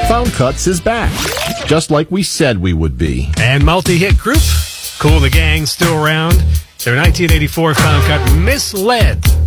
Found Cuts is back, just like we said we would be. And multi-hit group, Kool and the Gang, still around. Their 1984 Found Cut, Misled.